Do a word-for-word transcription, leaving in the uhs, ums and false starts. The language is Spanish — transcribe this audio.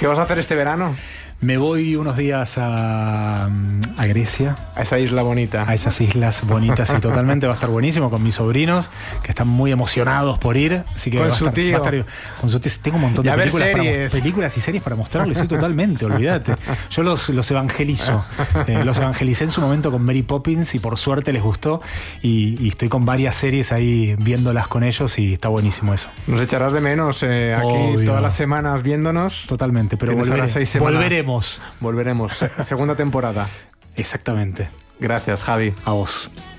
¿Qué vas a hacer este verano? Me voy unos días a, a Grecia. A esa isla bonita. A esas islas bonitas, y totalmente va a estar buenísimo con mis sobrinos, que están muy emocionados por ir. Así que con va su a estar, tío. Va a estar, con su tío. Tengo un montón de películas, para, películas y series para mostrarles, sí, totalmente, olvídate. Yo los, los evangelizo. Eh, los evangelicé en su momento con Mary Poppins y por suerte les gustó. Y, y estoy con varias series ahí viéndolas con ellos y está buenísimo eso. Nos echarás de menos eh, aquí Obvio. todas las semanas viéndonos. Totalmente, pero volveré, volveremos. Volveremos. Segunda temporada. Exactamente. Gracias, Javi. A vos.